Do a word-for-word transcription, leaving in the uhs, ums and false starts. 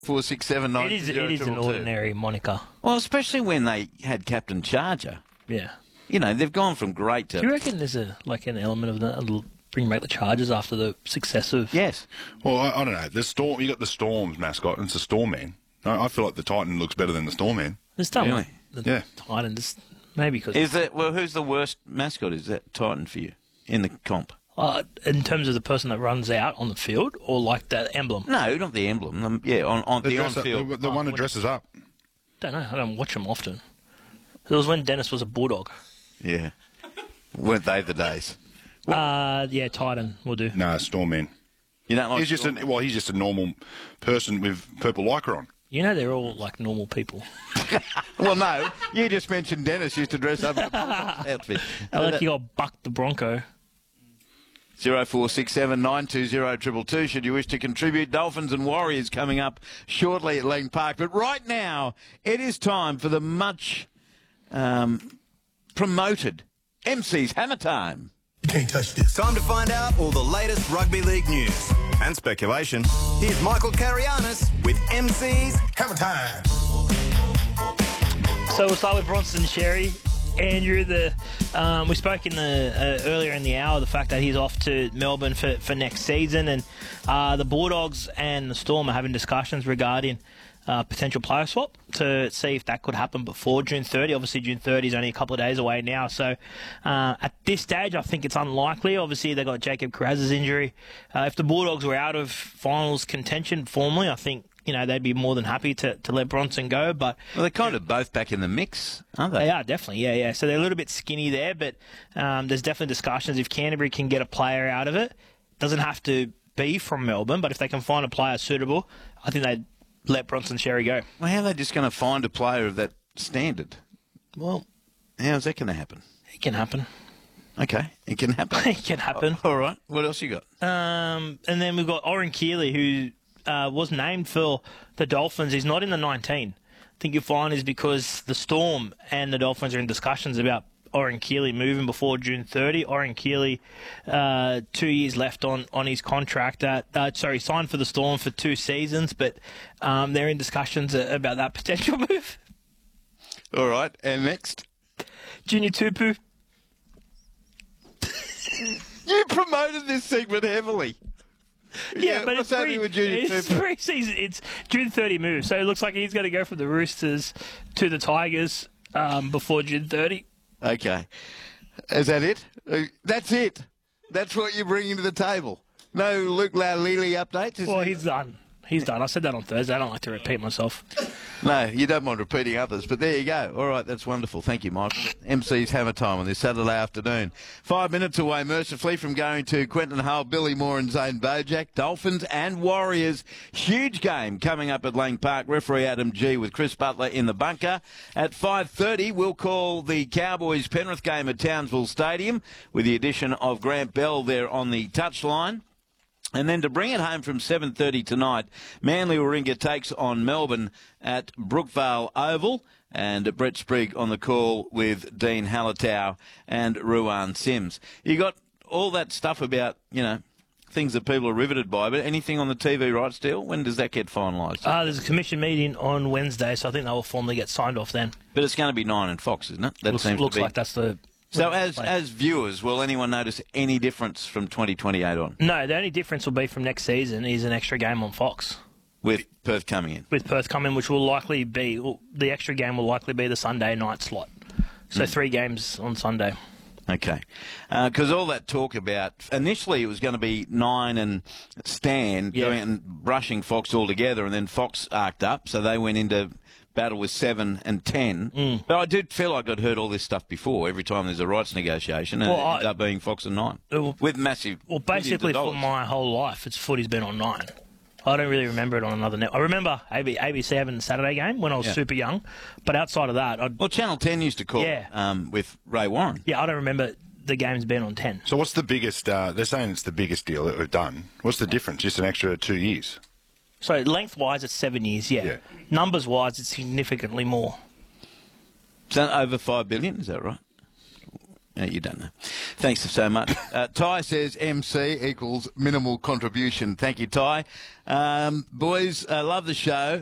four six seven nine. It is, it is an ordinary moniker. Well, especially when they had Captain Charger. Yeah. You know, they've gone from great to... Do you reckon there's a like an element of the, bring back the Chargers after the success of... Yes. Well, I, I don't know. The Storm, you got the Storm's mascot, and it's a Storm Man. I, I feel like the Titan looks better than the Storm Man. There's still Really? the Yeah. Titan, just maybe because... Is that, well, who's the worst mascot? Is that Titan for you in the comp? Uh, in terms of the person that runs out on the field, or like that emblem? No, not the emblem. Um, yeah, on, on The, the dress up, on-field. the, the Oh, one that when- dresses up. Don't know. I don't watch them often. It was when Dennis was a bulldog. Yeah. Weren't they the days? Uh, yeah, Titan will do. No, Storm Man. You don't like He's just a, well, he's just a normal person with purple lycra on. You know they're all like normal people. Well, no. You just mentioned Dennis used to dress up in a outfit. I like you got Buck the Bronco. zero four six seven nine two zero two two two should you wish to contribute. Dolphins and Warriors coming up shortly at Lang Park. But right now, it is time for the much um, promoted M C's Hammer Time. You can't touch this. Time to find out all the latest rugby league news and speculation. Here's Michael Carianis with M C's Hammer time. So we'll start with Bronson Xerri. Andrew, the um, we spoke in the uh, earlier in the hour the fact that he's off to Melbourne for, for next season, and uh, the Bulldogs and the Storm are having discussions regarding uh, potential player swap to see if that could happen before June thirtieth. Obviously, June thirtieth is only a couple of days away now, so uh, at this stage, I think it's unlikely. Obviously, they got Jacob Carraz's injury. Uh, if the Bulldogs were out of finals contention formally, I think you know they'd be more than happy to, to let Bronson go, but. Well, they're kind of both back in the mix, aren't they? They are, definitely, yeah, yeah. So they're a little bit skinny there, but um, there's definitely discussions if Canterbury can get a player out of it. Doesn't have to be from Melbourne, but if they can find a player suitable, I think they'd let Bronson Xerri go. Well, how are they just going to find a player of that standard? Well, How's that going to happen? it can happen. Okay, it can happen. It can happen. All right, what else you got? Um, and then we've got Oren Keeley, who uh, was named for the Dolphins. He's not in the nineteen. I think you'll find is because the Storm and the Dolphins are in discussions about Oren Keeley moving before June thirtieth. Oren Keeley, uh, two years left on, on his contract. At, uh, sorry, signed for the Storm for two seasons, but um, they're in discussions about that potential move. All right, and next? Junior Tupu. You promoted this segment heavily. Yeah, but what's it's, happening pre- with Junior it's Tupu? pre-season. It's June thirtieth move, so it looks like he's going to go from the Roosters to the Tigers um, before June thirtieth. Okay. Is that it? Uh, That's it. That's what you're bringing to the table. No Luke Laulili updates? Is Well, there? he's done. He's done. I said that on Thursday. I don't like to repeat myself. No, you don't mind repeating others, but there you go. All right, that's wonderful. Thank you, Michael. M C's Hammer Time on this Saturday afternoon. Five minutes away, mercifully, from going to Quentin Hull, Billy Moore and Zane Bojack. Dolphins and Warriors. Huge game coming up at Lang Park. Referee Adam G with Chris Butler in the bunker. At five thirty, we'll call the Cowboys-Penrith game at Townsville Stadium with the addition of Grant Bell there on the touchline. And then to bring it home from seven thirty tonight, Manly Warringah takes on Melbourne at Brookvale Oval. And Brett Sprigg on the call with Dean Hallertau and Ruan Sims. You got all that stuff about, you know, things that people are riveted by, but anything on the T V rights deal? When does that get finalised? Uh, there's a commission meeting on Wednesday, so I think they will formally get signed off then. But it's going to be Nine and Fox, isn't it? That looks seems looks to be. like that's the... So as plan. as viewers, will anyone notice any difference from twenty twenty-eight on No, the only difference will be from next season is an extra game on Fox. with Perth coming in? With Perth coming, which will likely be... well, the extra game will likely be the Sunday night slot. So three games on Sunday. Okay. Because all that talk about, initially it was going to be Nine and Stan Yeah. going and brushing Fox altogether, and then Fox arced up, so they went into battle with seven and ten. Mm. But I did feel like I'd heard all this stuff before, every time there's a rights negotiation, and Well, it I- ended up being Fox and Nine. Well- with massive Well, millions of basically for dollars. my whole life, it's footy's been on Nine. I don't really remember it on another net. I remember A B, A B C having the Saturday game when I was Yeah. super young, but outside of that, I'd, Well, Channel ten used to call Yeah. it, um, with Ray Warren. yeah, I don't remember the games being on ten. So what's the biggest, uh, they're saying it's the biggest deal that we've done. What's the difference? Just an extra two years? So lengthwise, it's seven years, yeah. Yeah. Numbers-wise, it's significantly more. Is that over five billion? Is that right? Uh, you don't know. Thanks so much. Uh, Ty says M C equals minimal contribution. Thank you, Ty. Um, boys, uh, love the show.